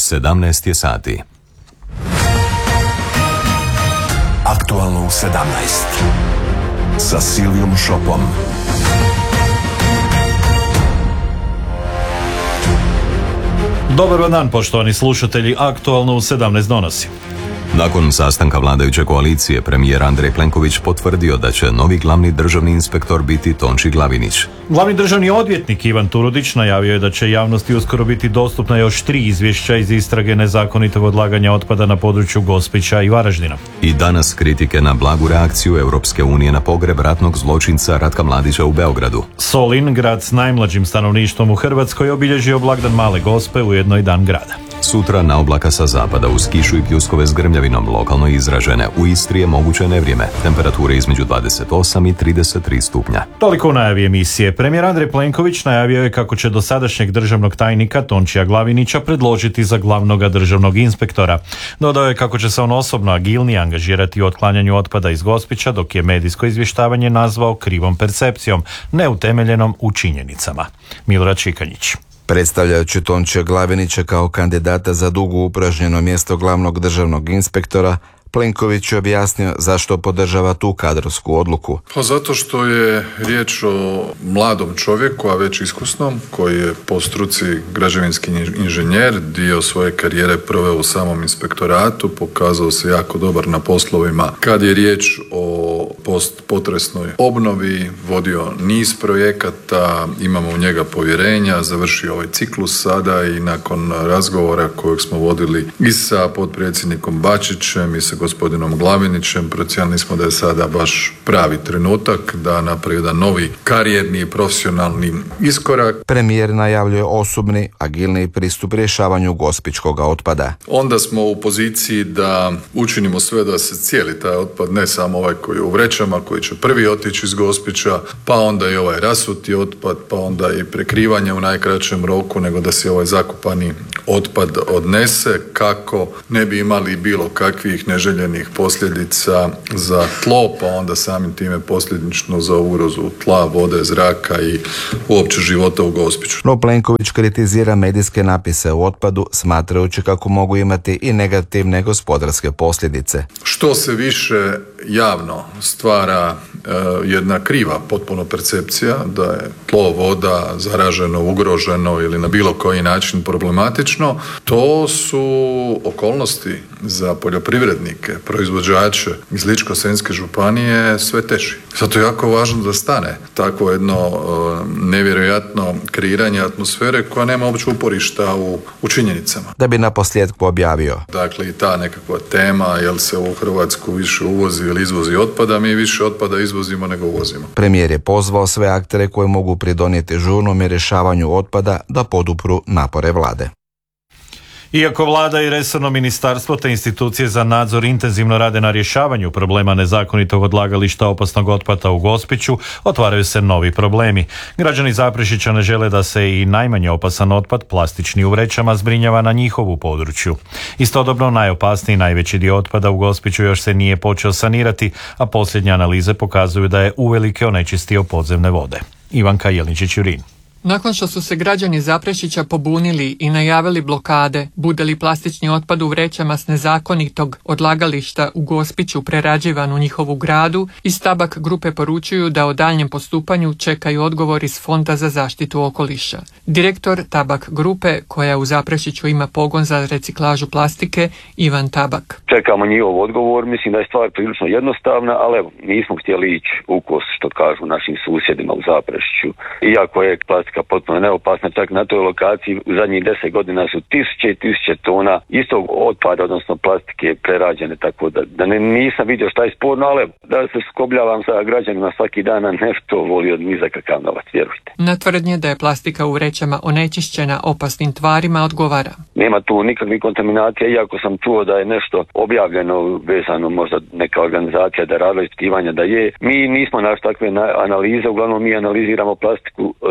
17 je sati. Aktualno u 17 sa Silvijom Šopom. Dobar dan, poštovani slušatelji. Aktualno u 17 donosi. Nakon sastanka vladajuće koalicije, premijer Andrej Plenković potvrdio da će novi glavni državni inspektor biti Tonči Glavinić. Glavni državni odvjetnik Ivan Turudić najavio je da će javnosti uskoro biti dostupna još 3 izvješća iz istrage nezakonitog odlaganja otpada na području Gospića i Varaždina. I danas kritike na blagu reakciju Europske unije na pogreb ratnog zločinca Ratka Mladića u Beogradu. Solin, grad s najmlađim stanovništvom u Hrvatskoj, obilježio blagdan Male Gospe, ujedno i dan grada. Sutra na oblaka sa zapada uz kišu i pljuskove s grmljavinom, lokalno izražene. U Istri je moguće nevrijeme. Temperature između 28 i 33 stupnja. Toliko u najavi emisije. Premijer Andrej Plenković najavio je kako će dosadašnjeg državnog tajnika Tončija Glavinića predložiti za glavnog državnog inspektora. Dodao je kako će se on osobno agilnije angažirati u otklanjanju otpada iz Gospića, dok je medijsko izvještavanje nazvao krivom percepcijom, neutemeljenom u činjenicama. Milorad Čikanjić. Predstavljajući Tončija Glavinića kao kandidata za dugo upražnjeno mjesto glavnog državnog inspektora, Plenković je objasnio zašto podržava tu kadrovsku odluku. Pa zato što je riječ o mladom čovjeku, a već iskusnom, koji je po struci građevinski inženjer, dio svoje karijere proveo u samom inspektoratu, pokazao se jako dobar na poslovima. Kad je riječ o postpotresnoj obnovi, vodio niz projekata, imamo u njega povjerenja, završio ovaj ciklus sada i nakon razgovora kojeg smo vodili i sa potpredsjednikom Bačićem i sa gospodinom Glavinićem, procijenili smo da je sada baš pravi trenutak da napravi jedan novi karijerni i profesionalni iskorak. Premijer najavljuje osobni, agilni pristup rješavanju gospićkog otpada. Onda smo u poziciji da učinimo sve da se cijeli taj otpad, ne samo ovaj koji je u vrećama, koji će prvi otići iz Gospića, pa onda i ovaj rasuti otpad, pa onda i prekrivanje u najkraćem roku, nego da se ovaj zakopani otpad odnese kako ne bi imali bilo kakvih neželjenih posljedica za tlo, pa onda samim time posljedično za ugrozu tla, vode, zraka i uopće života u Gospiću. No Plenković kritizira medijske napise o otpadu, smatrajući kako mogu imati i negativne gospodarske posljedice. Što se više javno stvara jedna kriva potpuno percepcija da je tlo, voda zaraženo, ugroženo ili na bilo koji način problematično, to su okolnosti za poljoprivrednike, proizvođače iz Ličko-senjske županije sve teži. Zato je jako važno da stane takvo jedno nevjerojatno kreiranje atmosfere koja nema uopće uporišta u činjenicama. Da bi naposljetku objavio. Dakle, i ta nekakva tema, jel se u Hrvatsku više uvozi ili izvozi otpada, mi više otpada izvozimo nego uvozimo. Premijer je pozvao sve aktere koji mogu pridonijeti žurnom rješavanju otpada da podupru napore vlade. Iako vlada i resorno ministarstvo te institucije za nadzor intenzivno rade na rješavanju problema nezakonitog odlagališta opasnog otpada u Gospiću, otvaraju se novi problemi. Građani Zaprešića ne žele da se i najmanje opasan otpad, plastični u vrećama, zbrinjava na njihovu području. Istodobno, najopasniji najveći dio otpada u Gospiću još se nije počeo sanirati, a posljednje analize pokazuju da je uvelike onečistio podzemne vode. Ivanka Jelničić-Jurin. Nakon što su se građani Zaprešića pobunili i najavili blokade, bude li plastični otpad u vrećama s nezakonitog odlagališta u Gospiću prerađivan u njihovu gradu, iz Tabak grupe poručuju da o daljnjem postupanju čekaju odgovor iz Fonda za zaštitu okoliša. Direktor Tabak grupe, koja u Zaprešiću ima pogon za reciklažu plastike, Ivan Tabak. Čekamo njihov odgovor, mislim da je stvar prilično jednostavna, ali evo, nismo htjeli ići u kos, što kažu našim susjedima u Zaprešiću. Iako je plastika potpuno neopasna, čak na toj lokaciji u zadnjih 10 godina su 1000 i 1000 tona istog otpada, odnosno plastike prerađene, tako da nisam vidio šta je sporno, ali da se skobljavam sa građanima svaki dan, a nešto volio ni za kakav novac, vjerujte. Na tvrdnje da je plastika u vrećama onečišćena opasnim tvarima odgovara. Nema tu nikakvih kontaminacija, iako sam čuo da je nešto objavljeno vezano, možda neka organizacija da radila ispitivanja da je. Mi nismo našli takve analize, uglavnom mi analiziramo plastiku za koja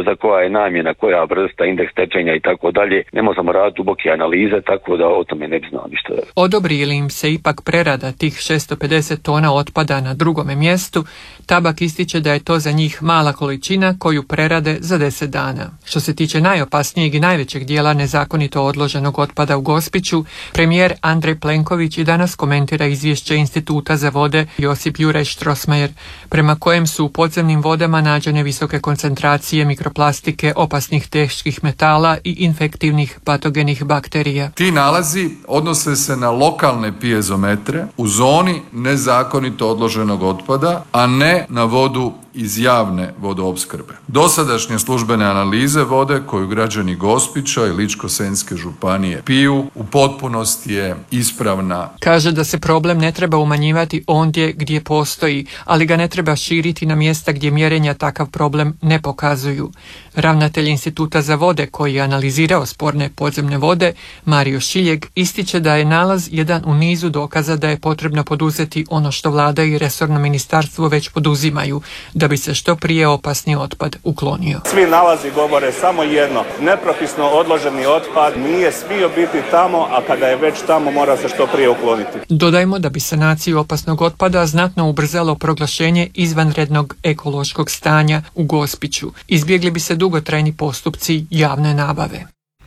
je namjena, koja vrsta, indeks tečenja i tako dalje. Ne možemo raditi duboke analize, tako da o tome ne bi znao ništa. Odobri li im se ipak prerada tih 650 tona otpada na drugome mjestu, Tabak ističe da je to za njih mala količina koju prerade za 10 dana. Što se tiče najopasnijeg i najvećeg dijela nezakonito odloženog otpada u Gospiću, premijer Andrej Plenković i danas komentira izvješće Instituta za vode Josip Juraj Strossmayer, prema kojem su u podzemnim vodama nađene visoke koncentracije mikroplastike, opasnih teških metala i infektivnih patogenih bakterija. Ti nalazi odnose se na lokalne pijezometre u zoni nezakonito odloženog otpada, a ne na vodu iz javne vodoopskrbe. Dosadašnje službene analize vode koju građani Gospića i Ličko-senjske županije piju u potpunosti je ispravna. Kaže da se problem ne treba umanjivati ondje gdje postoji, ali ga ne treba širiti na mjesta gdje mjerenja takav problem ne pokazuju. Ravnatelj Instituta za vode koji je analizirao sporne podzemne vode, Mario Šiljeg, ističe da je nalaz jedan u nizu dokaza da je potrebno poduzeti ono što vlada i resorno ministarstvo već poduzimaju, da bi se što prije opasni otpad uklonio. Svi nalazi govore samo jedno, nepropisno odloženi otpad nije smio biti tamo, a kada je već tamo mora se što prije ukloniti. Dodajmo da bi sanaciju opasnog otpada znatno ubrzalo proglašenje izvanrednog ekološkog stanja u Gospiću. Izbjegli bi se dugotrajni postupci javne nabave.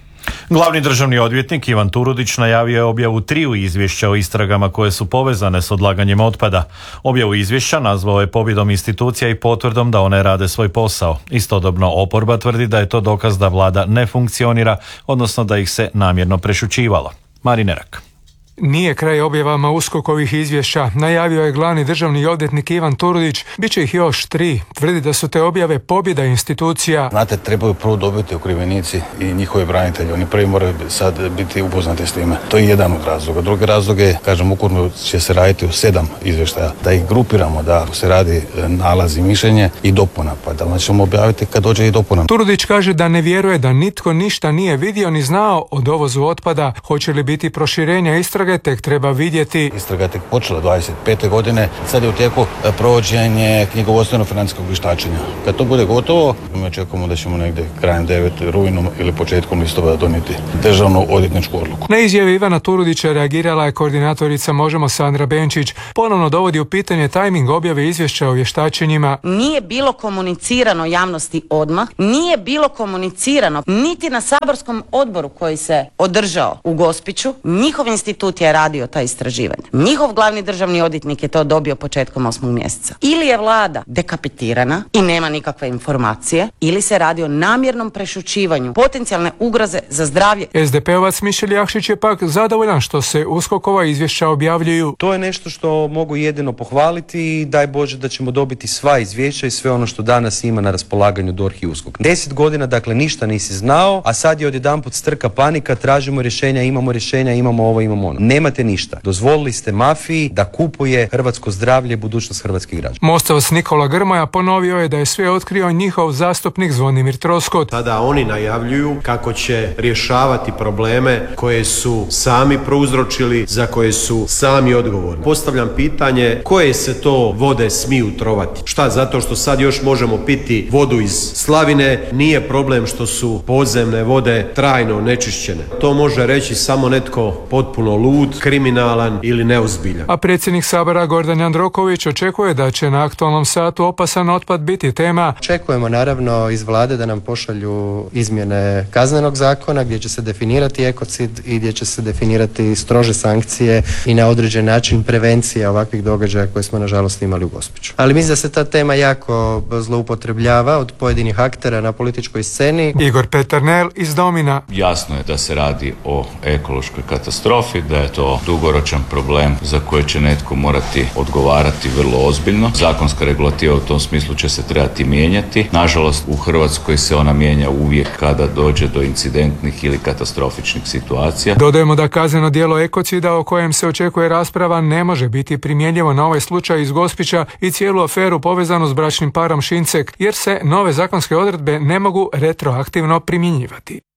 Glavni državni odvjetnik Ivan Turudić najavio je objavu 3 izvješća o istragama koje su povezane s odlaganjem otpada. Objavu izvješća nazvao je pobjedom institucija i potvrdom da one rade svoj posao. Istodobno oporba tvrdi da je to dokaz da vlada ne funkcionira, odnosno da ih se namjerno prešućivalo. Marin Erak. Nije kraj objavama USKOK-ovih izvješća, najavio je glavni državni odvjetnik Ivan Turudić, bit će ih još 3. Tvrdi da su te objave pobjeda institucija. Znate, trebaju prvo dobiti okrivljenici i njihovi branitelji. Oni prvi moraju sad biti upoznati s time. To je jedan od razloga. Drugi razlog je, kažem, ukupno će se raditi u 7 izvještaja. Da ih grupiramo, da se radi nalaz i mišljenje i dopuna, pa da ćemo objaviti kad dođe i dopuna. Turudić kaže da ne vjeruje da nitko ništa nije vidio ni znao o dovozu otpada. Hoće li biti proširenja istrage, tek treba vidjeti. Istraga je tek počela 25. godine, sad je u tijeku provođenje knjigovodstveno-financijskog vještačenja. Kad to bude gotovo, mi očekujemo da ćemo negdje krajem 9. rujnom ili početkom listopada donijeti državnu odvjetničku odluku. Na izjave Ivana Turudića reagirala je koordinatorica Možemo Sandra Benčić. Ponovno dovodi u pitanje tajming objave izvješća o vještačenjima. Nije bilo komunicirano javnosti odmah, nije bilo komunicirano niti na saborskom odboru koji se održao u Gospiću. Njihov institut je radio ta istraživanja. Njihov glavni državni odvjetnik je to dobio početkom 8. mjeseca. Ili je vlada dekapitirana i nema nikakve informacije, ili se radi o namjernom prešućivanju potencijalne ugroze za zdravlje. SDP-ovac Mišel Jakšić je pak zadovoljan što se USKOK-ova izvješća objavljuju. To je nešto što mogu jedino pohvaliti i daj Bože da ćemo dobiti sva izvješća i sve ono što danas ima na raspolaganju DORH i USKOK. 10 godina, dakle, ništa nisi znao, a sad je odjedanput strka panika, tražimo rješenja, imamo ovo, imamo ono. Nemate ništa. Dozvolili ste mafiji da kupuje hrvatsko zdravlje i budućnost hrvatskih građana. Mostovac Nikola Grmoja ponovio je da je sve otkrio njihov zastupnik Zvonimir Troskot. Tada oni najavljuju kako će rješavati probleme koje su sami prouzročili, za koje su sami odgovorni. Postavljam pitanje, koje se to vode smiju trovati? Šta, zato što sad još možemo piti vodu iz slavine, nije problem što su podzemne vode trajno onečišćene. To može reći samo netko potpuno lud, kriminalan ili neozbiljan. A predsjednik Sabora Gordan Jandroković očekuje da će na aktualnom satu opasan otpad biti tema. Očekujemo naravno iz vlade da nam pošalju izmjene kaznenog zakona gdje će se definirati ekocid i gdje će se definirati strože sankcije i na određen način prevencija ovakvih događaja koje smo nažalost imali u Gospiću. Ali mislim da se ta tema jako zloupotrebljava od pojedinih aktera na političkoj sceni. Igor Peternel iz Domina. Jasno je da se radi o ekološkoj katastrofi, da je to dugoročan problem za koje će netko morati odgovarati vrlo ozbiljno. Zakonska regulativa u tom smislu će se trebati mijenjati. Nažalost, u Hrvatskoj se ona mijenja uvijek kada dođe do incidentnih ili katastrofičnih situacija. Dodajemo da kazneno djelo ekocida o kojem se očekuje rasprava ne može biti primjenjivo na ovaj slučaj iz Gospića i cijelu aferu povezanu s bračnim parom Šincek, jer se nove zakonske odredbe ne mogu retroaktivno primjenjivati.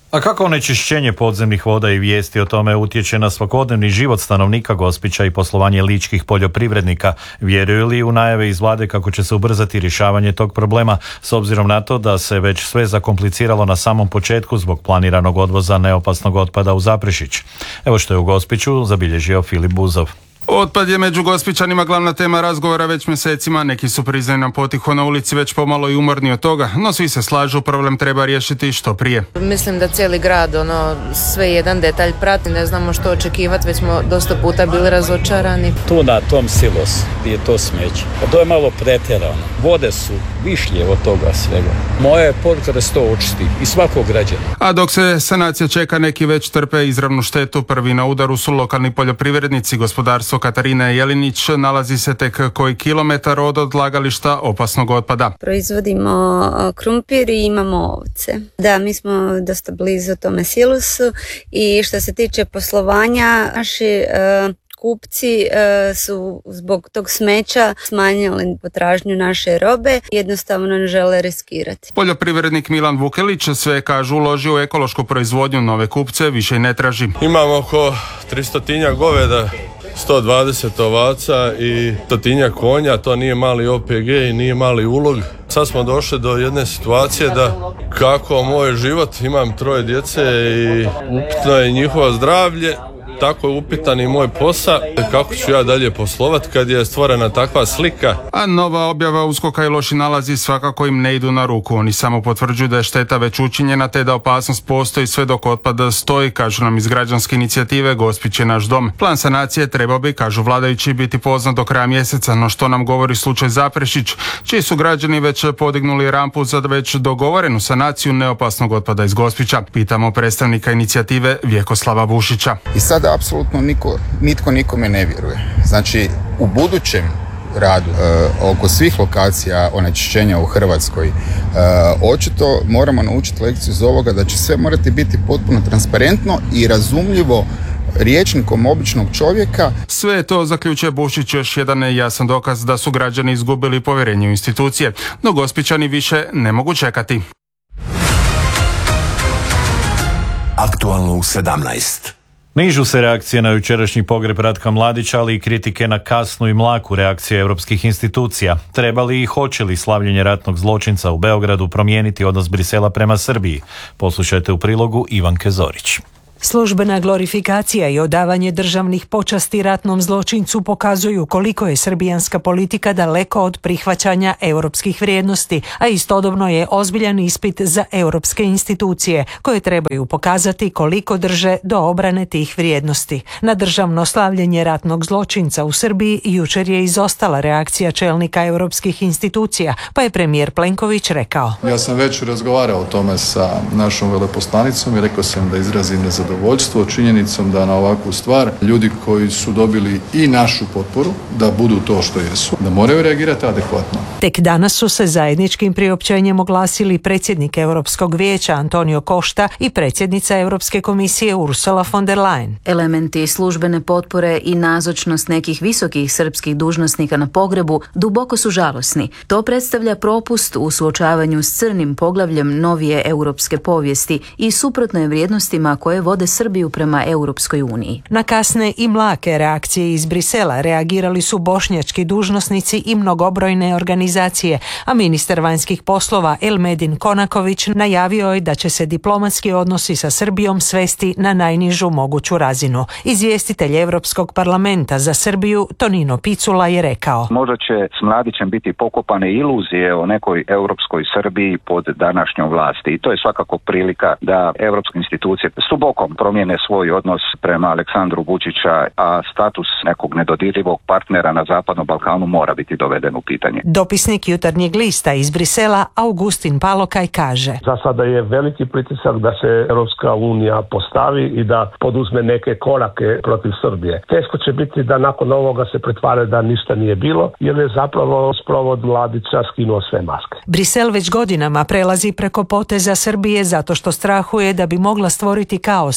A kako onečišćenje podzemnih voda i vijesti o tome utječe na svakodnevni život stanovnika Gospića i poslovanje ličkih poljoprivrednika? Vjeruju li u najave iz vlade kako će se ubrzati rješavanje tog problema s obzirom na to da se već sve zakompliciralo na samom početku zbog planiranog odvoza neopasnog otpada u Zaprešić? Evo što je u Gospiću zabilježio Filip Buzov. Otpad je među Gospićanima glavna tema razgovora već mjesecima, neki su priznaju nam potiho na ulici već pomalo i umorni od toga, no svi se slažu, problem treba riješiti što prije. Mislim da cijeli grad, sve jedan detalj prati, ne znamo što očekivati, već smo dosta puta bili razočarani. Tu na tom silosu gdje je to smeće, to je malo pretjerano, vode su višlje od toga svega. Moja je poruka da se to očisti i svakog građana. A dok se sanacija čeka, neki već trpe izravnu štetu. Prvi na udaru su lokalni poljoprivrednici. Gospodarstvo Katarina Jelinić nalazi se tek koji kilometar od odlagališta opasnog otpada. Proizvodimo krumpir i imamo ovce. Da, mi smo dosta blizu tome silosu i što se tiče poslovanja, naši kupci su zbog tog smeća smanjili potražnju naše robe, jednostavno ne žele riskirati. Poljoprivrednik Milan Vukelić sve kažu uložio u ekološku proizvodnju, nove kupce više i ne traži. Imamo oko 300 goveda, 120 ovaca i 100 konja, to nije mali OPG i nije mali ulog. Sad smo došli do jedne situacije da kako moj život, imam 3 djece i upitno je njihovo zdravlje, tako je upitan i moj posao, kako ću ja dalje poslovat kad je stvorena takva slika. A nova objava USKOK-a i loši nalazi svakako im ne idu na ruku. Oni samo potvrđuju da je šteta već učinjena te da opasnost postoji sve dok otpad stoji, kažu nam iz građanske inicijative Gospić je naš dom. Plan sanacije trebao bi, kažu vladajući, biti poznat do kraja mjeseca, no što nam govori slučaj Zaprešić, čiji su građani već podignuli rampu za već dogovorenu sanaciju neopasnog otpada iz Gospića. Pitamo predstavnika inicijative Vjekoslava Bušića. I sada apsolutno nitko nikome ne vjeruje. Znači, u budućem radu oko svih lokacija onečišćenja u Hrvatskoj očito moramo naučiti lekciju iz ovoga da će sve morati biti potpuno transparentno i razumljivo rječnikom običnog čovjeka. Sve je to, zaključuje Bušić, još jedan jasan dokaz da su građani izgubili povjerenje u institucije, no Gospićani više ne mogu čekati. Aktualno u 17. Nižu se reakcije na jučerašnji pogreb Ratka Mladića, ali i kritike na kasnu i mlaku reakciju europskih institucija. Treba li i hoće li slavljenje ratnog zločinca u Beogradu promijeniti odnos Brisela prema Srbiji? Poslušajte u prilogu Ivanke Zorić. Službena glorifikacija i odavanje državnih počasti ratnom zločincu pokazuju koliko je srbijanska politika daleko od prihvaćanja europskih vrijednosti, a istodobno je ozbiljan ispit za europske institucije koje trebaju pokazati koliko drže do obrane tih vrijednosti. Na državno slavljenje ratnog zločinca u Srbiji jučer je izostala reakcija čelnika europskih institucija, pa je premijer Plenković rekao: Ja sam već razgovarao o tome sa našom veleposlanicom i rekao sam da izrazim nezadovoljstvo činjenicom da na ovakvu stvar ljudi koji su dobili i našu potporu da budu to što jesu, da moraju reagirati adekvatno. Tek danas su se zajedničkim priopćenjem oglasili predsjednik Europskog vijeća Antonio Costa i predsjednica Europske komisije Ursula von der Leyen. Elementi službene potpore i nazočnost nekih visokih srpskih dužnosnika na pogrebu duboko su žalosni. To predstavlja propust u suočavanju s crnim poglavljem novije europske povijesti i suprotno je vrijednostima koje vode Srbiju prema Europskoj uniji. Na kasne i mlake reakcije iz Brisela reagirali su bošnjački dužnosnici i mnogobrojne organizacije, a ministar vanjskih poslova Elmedin Konaković najavio je da će se diplomatski odnosi sa Srbijom svesti na najnižu moguću razinu. Izvjestitelj Europskog parlamenta za Srbiju Tonino Picula je rekao: Možda će s Mladićem biti pokopane iluzije o nekoj europskoj Srbiji pod današnjom vlasti i to je svakako prilika da europske institucije stubokom promijene svoj odnos prema Aleksandru Vučića, a status nekog nedodirljivog partnera na Zapadnom Balkanu mora biti doveden u pitanje. Dopisnik Jutarnjeg lista iz Brisela Augustin Palokaj kaže: Za sada je veliki pritisak da se Europska unija postavi i da poduzme neke korake protiv Srbije. Teško će biti da nakon ovoga se pretvare da ništa nije bilo, jer je zapravo sprovod Mladića skinuo sve maske. Brisel već godinama prelazi preko poteza Srbije zato što strahuje da bi mogla stvoriti kaos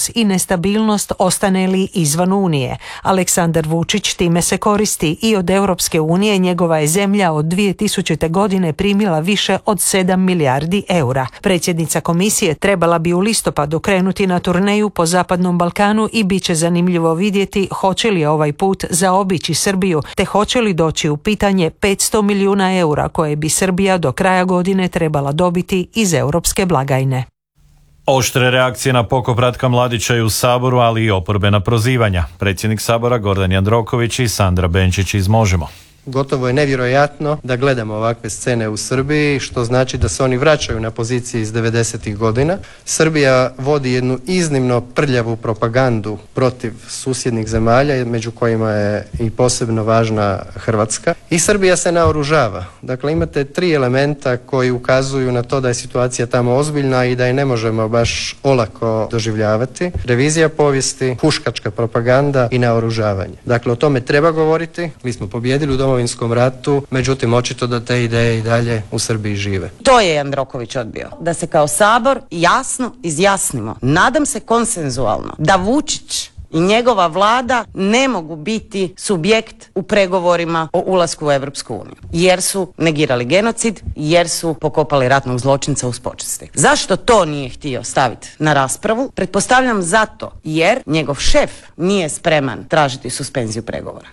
kaos i nestabilnost ostane li izvan Unije. Aleksandar Vučić time se koristi i od Europske unije njegova je zemlja od 2000. godine primila više od 7 milijardi eura. Predsjednica komisije trebala bi u listopadu krenuti na turneju po Zapadnom Balkanu i bit će zanimljivo vidjeti hoće li ovaj put zaobići Srbiju, te hoće li doći u pitanje 500 milijuna eura koje bi Srbija do kraja godine trebala dobiti iz europske blagajne. Oštre reakcije na pokop Ratka Mladića i u Saboru, ali i oporbena prozivanja. Predsjednik Sabora Gordan Jandroković i Sandra Benčić iz Možemo. Gotovo je nevjerojatno da gledamo ovakve scene u Srbiji, što znači da se oni vraćaju na pozicije iz 90. godina. Srbija vodi jednu iznimno prljavu propagandu protiv susjednih zemalja, među kojima je i posebno važna Hrvatska. I Srbija se naoružava. Dakle, imate 3 elementa koji ukazuju na to da je situacija tamo ozbiljna i da je ne možemo baš olako doživljavati. Revizija povijesti, huškačka propaganda i naoružavanje. Dakle, o tome treba govoriti. Mi smo pobijedili u Domovinskom ratu, međutim očito da te ideje i dalje u Srbiji žive. To je Jandroković odbio. Da se kao Sabor jasno izjasnimo, nadam se konsenzualno, da Vučić i njegova vlada ne mogu biti subjekt u pregovorima o ulasku u Europsku uniju. Jer su negirali genocid, jer su pokopali ratnog zločinca uz počasti. Zašto to nije htio staviti na raspravu? Pretpostavljam zato jer njegov šef nije spreman tražiti suspenziju pregovora.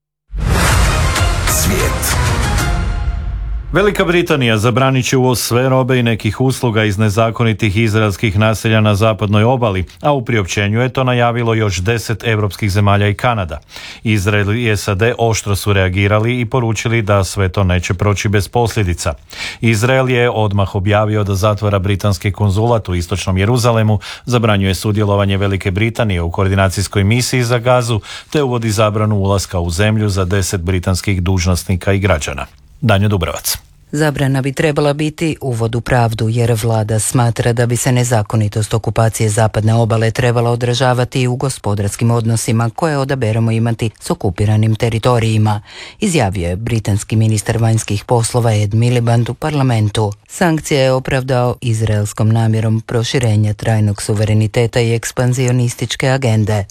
Svijet. Velika Britanija zabranit će uvoz sve robe i nekih usluga iz nezakonitih izraelskih naselja na zapadnoj obali, a u priopćenju je to najavilo još 10 europskih zemalja i Kanada. Izrael i SAD oštro su reagirali i poručili da sve to neće proći bez posljedica. Izrael je odmah objavio da zatvara britanski konzulat u istočnom Jeruzalemu, zabranjuje sudjelovanje Velike Britanije u koordinacijskoj misiji za Gazu, te uvodi zabranu ulaska u zemlju za 10 britanskih dužnosnika i građana. Danjo Dubrovac. Zabrana bi trebala biti uvod u pravdu, jer vlada smatra da bi se nezakonitost okupacije zapadne obale trebala odražavati i u gospodarskim odnosima koje odaberemo imati s okupiranim teritorijima, izjavio je britanski ministar vanjskih poslova Ed Miliband u parlamentu. Sankcije je opravdao izraelskom namjerom proširenja trajnog suvereniteta i ekspanzionističke agende.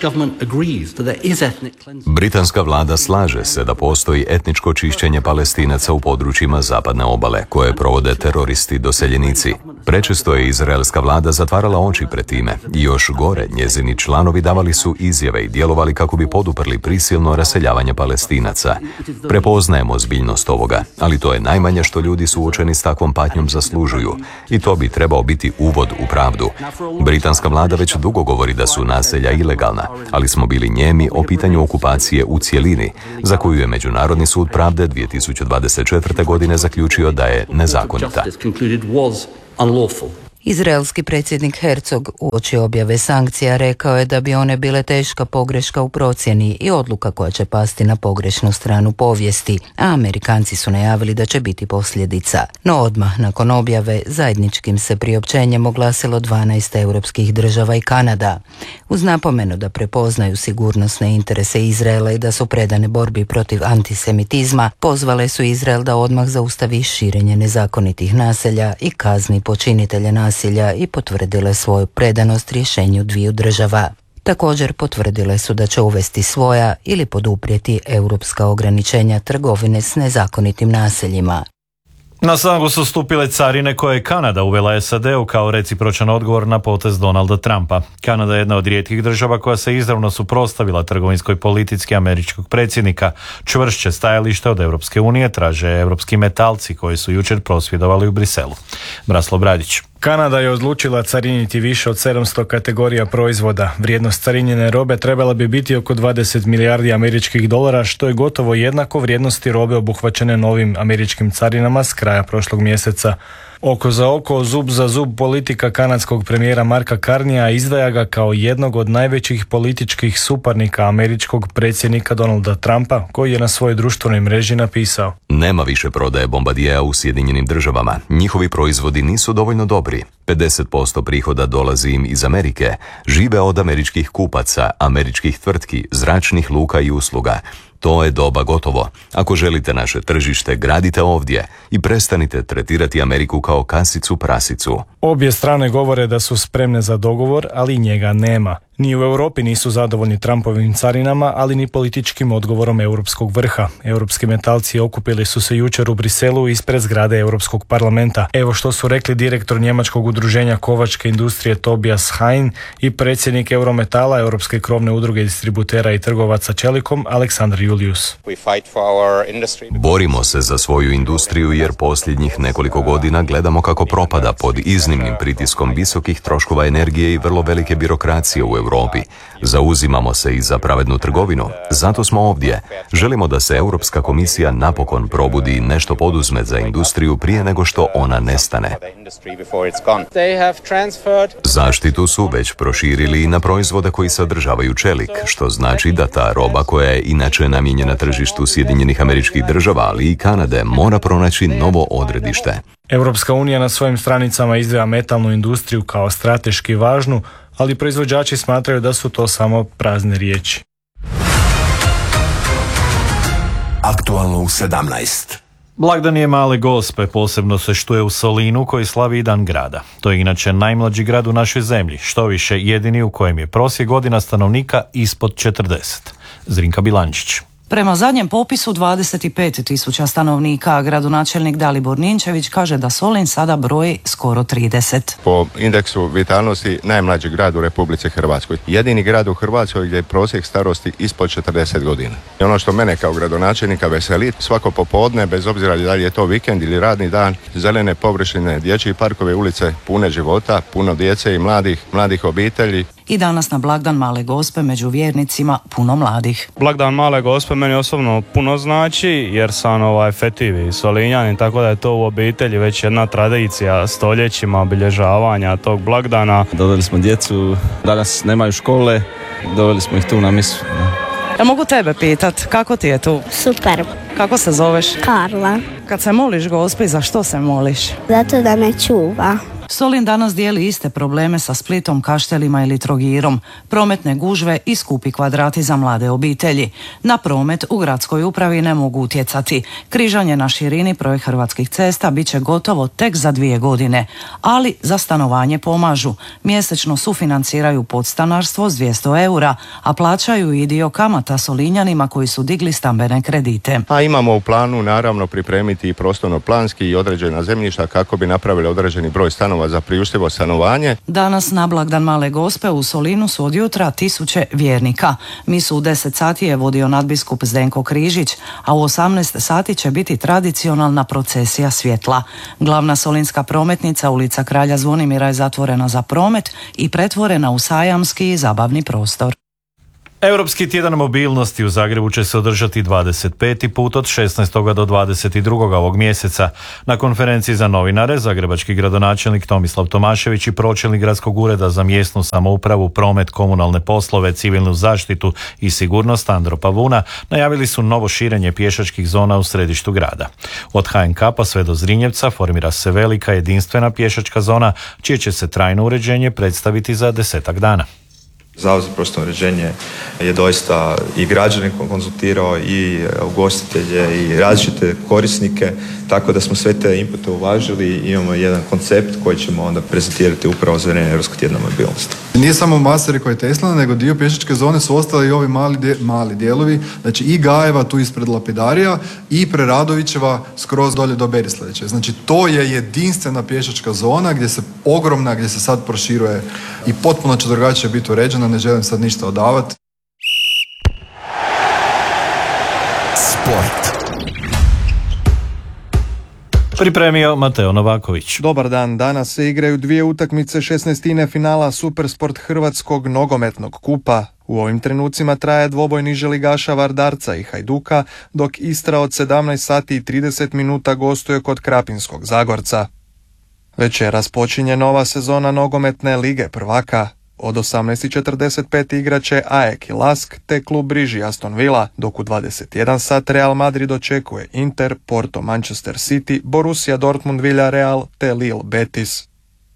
Britanska vlada slaže se da postoji etničko čišćenje Palestinaca u područjima zapadne obale, koje provode teroristi doseljenici. Prečesto je izraelska vlada zatvarala oči pred time i još gore, njezini članovi davali su izjave i djelovali kako bi poduprli prisilno raseljavanje Palestinaca. Prepoznajemo ozbiljnost ovoga, ali to je najmanje što ljudi suočeni s takvom patnjom zaslužuju i to bi trebao biti uvod u pravdu. Britanska vlada već dugo govori da su naselja ilegalna, ali smo bili njemi o pitanju okupacije u cjelini, za koju je Međunarodni sud pravde 2024. godine zaključio da je nezakonita. Izraelski predsjednik Herzog uoči objave sankcija rekao je da bi one bile teška pogreška u procjeni i odluka koja će pasti na pogrešnu stranu povijesti, a Amerikanci su najavili da će biti posljedica. No odmah nakon objave zajedničkim se priopćenjem oglasilo 12 europskih država i Kanada. Uz napomenu da prepoznaju sigurnosne interese Izraela i da su predane borbi protiv antisemitizma, pozvale su Izrael da odmah zaustavi širenje nezakonitih naselja i kazni počinitelje nasilja i potvrdile svoju predanost rješenju dviju država. Također potvrdile su da će uvesti svoja ili poduprijeti europska ograničenja trgovine s nezakonitim naseljima. Na snagu su stupile carine koje je Kanada uvela SAD-u kao recipročan odgovor na potez Donalda Trumpa. Kanada je jedna od rijetkih država koja se izravno suprotstavila trgovinskoj politici američkog predsjednika. Čvršće stajalište od Europske unije traže europski metalci koji su jučer prosvjedovali u Briselu. Braslo Bradić. Kanada je odlučila cariniti više od 700 kategorija proizvoda. Vrijednost carinjene robe trebala bi biti oko 20 milijardi američkih dolara, što je gotovo jednako vrijednosti robe obuhvaćene novim američkim carinama s kraja prošlog mjeseca. Oko za oko, zub za zub politika kanadskog premijera Marka Carneya izdvaja ga kao jednog od najvećih političkih suparnika američkog predsjednika Donalda Trumpa, koji je na svojoj društvenoj mreži napisao: Nema više prodaje Bombardierea u Sjedinjenim državama. Njihovi proizvodi nisu dovoljno dobri. 50% prihoda dolazi im iz Amerike. Žive od američkih kupaca, američkih tvrtki, zračnih luka i usluga. To je doba gotovo. Ako želite naše tržište, gradite ovdje i prestanite tretirati Ameriku kao kasicu prasicu. Obje strane govore da su spremne za dogovor, ali njega nema. Ni u Europi nisu zadovoljni Trumpovim carinama, ali ni političkim odgovorom europskog vrha. Europski metalci okupili su se jučer u Briselu ispred zgrade Europskog parlamenta. Evo što su rekli direktor njemačkog udruženja kovačke industrije Tobias Hein i predsjednik Eurometala, Europske krovne udruge distributera i trgovaca čelikom, Aleksandar Julius. Borimo se za svoju industriju jer posljednjih nekoliko godina gledamo kako propada pod iznimnim pritiskom visokih troškova energije i vrlo velike birokracije u Europi. Zauzimamo se i za pravednu trgovinu. Zato smo ovdje. Želimo da se Europska komisija napokon probudi i nešto poduzme za industriju prije nego što ona nestane. Zaštitu su već proširili i na proizvode koji sadržavaju čelik, što znači da ta roba koja je inače namijenjena tržištu Sjedinjenih Američkih Država, ali i Kanade, mora pronaći novo odredište. Europska unija na svojim stranicama izdvaja metalnu industriju kao strateški važnu, ali proizvođači smatraju da su to samo prazne riječi. Aktualno u 17. Blagdan je Male Gospe, posebno se štuje u Solinu koji slavi i Dan grada. To je inače najmlađi grad u našoj zemlji, što više jedini u kojem je prosjek godina stanovnika ispod 40. Zrinka Bilančić. Prema zadnjem popisu 25.000 stanovnika, gradonačelnik Dalibor Ninčević kaže da Solin sada broji skoro 30. Po indeksu vitalnosti najmlađi grad u Republici Hrvatskoj. Jedini grad u Hrvatskoj gdje je prosjek starosti ispod 40 godina. I ono što mene kao gradonačelnika veseli, svako popodne, bez obzira da li je to vikend ili radni dan, zelene površine, dječji parkovi, ulice pune života, puno djece i mladih obitelji. I danas na blagdan Male Gospe među vjernicima puno mladih. Blagdan Male Gospe meni osobno puno znači jer sam fetivi Solinjanin, tako da je to u obitelji već jedna tradicija stoljećima obilježavanja tog blagdana. Doveli smo djecu, danas nemaju škole, doveli smo ih tu na misu. Ja mogu tebe pitat, kako ti je tu? Super. Kako se zoveš? Karla. Kad se moliš Gospi, za što se moliš? Zato da me čuva. Solin danas dijeli iste probleme sa Splitom, Kaštelima ili Trogirom, prometne gužve i skupi kvadrati za mlade obitelji. Na promet u gradskoj upravi ne mogu utjecati. Križanje na širini projekt Hrvatskih cesta bit će gotovo tek za 2 godine, ali za stanovanje pomažu. Mjesečno sufinanciraju podstanarstvo s 200 eura, a plaćaju i dio kamata Solinjanima koji su digli stambene kredite. A imamo u planu naravno pripremiti i prostorno planski i određena zemljišta kako bi napravili određeni broj stanova za priuštivo stanovanje. Danas na blagdan Male Gospe u Solinu su od jutra tisuće vjernika. Misu u 10 sati je vodio nadbiskup Zdenko Križić, a u 18 sati će biti tradicionalna procesija svjetla. Glavna solinska prometnica ulica Kralja Zvonimira je zatvorena za promet i pretvorena u sajamski i zabavni prostor. Europski tjedan mobilnosti u Zagrebu će se održati 25. put od 16. do 22. ovog mjeseca. Na konferenciji za novinare zagrebački gradonačelnik Tomislav Tomašević i pročelnik gradskog ureda za mjesnu samoupravu, promet, komunalne poslove, civilnu zaštitu i sigurnost Andro Pavuna najavili su novo širenje pješačkih zona u središtu grada. Od HNK pa sve do Zrinjevca formira se velika jedinstvena pješačka zona čije će se trajno uređenje predstaviti za 10 dana. Zavod za prostorno uređenje je doista i građane konzultirao i ugostitelje i različite korisnike, tako da smo sve te inpute uvažili i imamo jedan koncept koji ćemo onda prezentirati upravo za vrijeme Europskog tjedna mobilnosti. Nije samo Masaryko i Teslana, nego dio pješačke zone su ostali i ovi mali dijelovi, znači i Gajeva tu ispred Lapidarija i Preradovićeva skroz dolje do Berislavića. Znači to je jedinstvena pješačka zona gdje se sad proširuje i potpuno će drugačije biti uređena, ne želim sad ništa odavati. Sport. Pripremio Mateo Novaković. Dobar dan, danas se igraju 2 utakmice 16. finala Supersport Hrvatskog nogometnog kupa. U ovim trenucima traje dvoboj niželigaša Vardarca i Hajduka, dok Istra od 17 sati i 30 minuta gostuje kod Krapinskog Zagorca. Večeras počinje nova sezona nogometne lige prvaka. Od 18:45 igraće AEK i Lask te klub Briži Aston Villa, dok u 21 sat Real Madrid očekuje Inter, Porto Manchester City, Borussia Dortmund Villarreal te Lille Betis.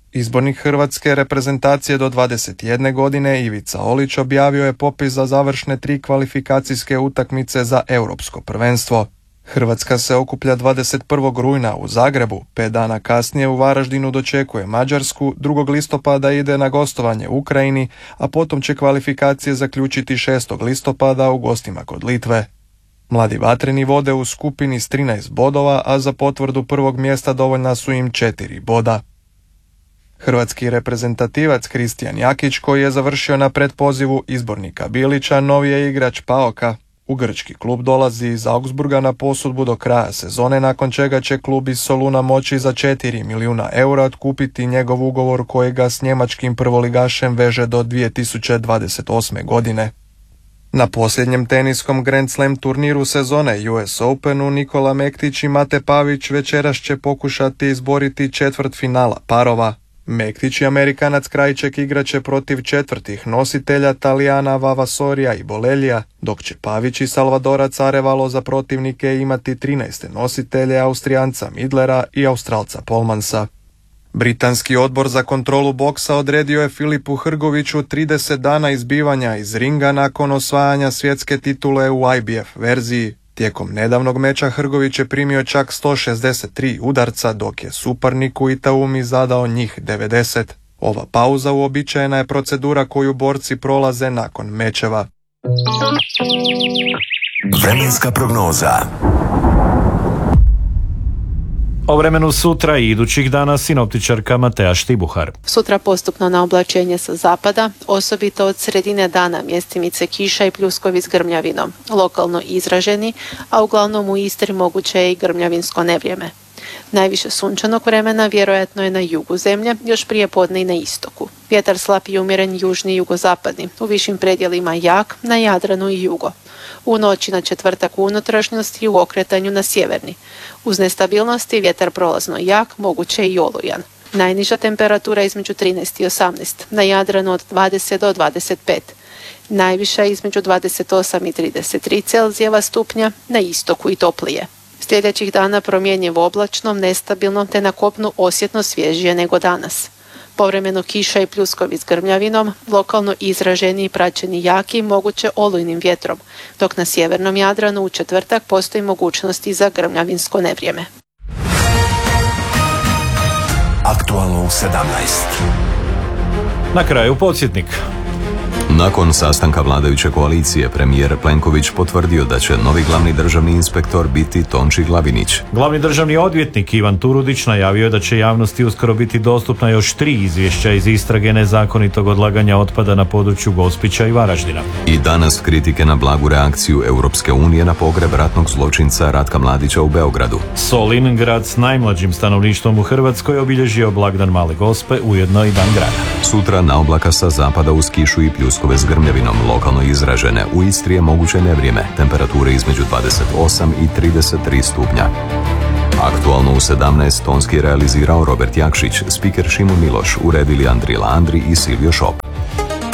Izbornik hrvatske reprezentacije do 21 godine Ivica Olić objavio je popis za završne 3 kvalifikacijske utakmice za europsko prvenstvo. Hrvatska se okuplja 21. rujna u Zagrebu, 5 dana kasnije u Varaždinu dočekuje Mađarsku, 2. listopada ide na gostovanje Ukrajini, a potom će kvalifikacije zaključiti 6. listopada u gostima kod Litve. Mladi vatreni vode u skupini s 13 bodova, a za potvrdu prvog mjesta dovoljna su im 4 boda. Hrvatski reprezentativac Kristijan Jakić, koji je završio na pretpozivu izbornika Bilića, novi je igrač PAOK-a. U grčki klub dolazi iz Augsburga na posudbu do kraja sezone, nakon čega će klub iz Soluna moći za 4 milijuna eura otkupiti njegov ugovor koji ga s njemačkim prvoligašem veže do 2028. godine. Na posljednjem teniskom Grand Slam turniru sezone US Openu Nikola Mektić i Mate Pavić večeras će pokušati izboriti četvrtfinala parova. Mektić i Amerikanac Krajček igraće protiv četvrtih nositelja Talijana Vavasorija i Bolelija, dok će Pavić i Salvadorac Arevalo za protivnike imati 13. nositelje Austrijanca Midlera i Australca Polmansa. Britanski odbor za kontrolu boksa odredio je Filipu Hrgoviću 30 dana izbivanja iz ringa nakon osvajanja svjetske titule u IBF verziji. Tijekom nedavnog meča Hrgović je primio čak 163 udarca, dok je suparniku Itaumi zadao njih 90. Ova pauza uobičajena je procedura koju borci prolaze nakon mečeva. Vremenska prognoza. O vremenu sutra i idućih dana sinoptičarka Mateja Štibuhar. Sutra postupno na oblačenje sa zapada, osobito od sredine dana mjestimice kiša i pljuskovi s grmljavinom, lokalno izraženi, a uglavnom u Istri moguće je i grmljavinsko nevrijeme. Najviše sunčanog vremena vjerojatno je na jugu zemlje, još prije podne i na istoku. Vjetar slab i umjeren južni i jugozapadni, u višim predjelima jak, na Jadranu i jugo. U noći na četvrtak u unutrašnjosti i u okretanju na sjeverni. Uz nestabilnosti vjetar prolazno jak, moguće i olujan. Najniža temperatura između 13 i 18, na Jadranu od 20 do 25. Najviša između 28 i 33 Celzijeva stupnja, na istoku i toplije. Sljedećih dana promjenjivo oblačno, nestabilno te na kopnu osjetno svježije nego danas. Povremeno kiša i pljuskovi s grmljavinom, lokalno izraženi i praćeni jakim, moguće olujnim vjetrom, dok na sjevernom Jadranu u četvrtak postoji mogućnosti za grmljavinsko nevrijeme. Aktualno u 17. Na kraju podsjetnik. Nakon sastanka vladajuće koalicije, premijer Plenković potvrdio da će novi glavni državni inspektor biti Tonči Glavinić. Glavni državni odvjetnik Ivan Turudić najavio je da će javnosti uskoro biti dostupna još 3 izvješća iz istrage nezakonitog odlaganja otpada na području Gospića i Varaždina. I danas kritike na blagu reakciju Europske unije na pogreb ratnog zločinca Ratka Mladića u Beogradu. Solin, grad s najmlađim stanovništvom u Hrvatskoj, obilježio blagdan Male Gospe, ujedno i dan grada. Sutra na oblaka sa zapada uz kišu i pljuskove s grmljavinom, lokalno izražene. U Istri je moguće nevrijeme, temperature između 28 i 33 stupnja. Aktualno u 17 tonski realizirao Robert Jakšić, spiker Šimun Miloš, uredili Andrila Andri i Silvio Šop.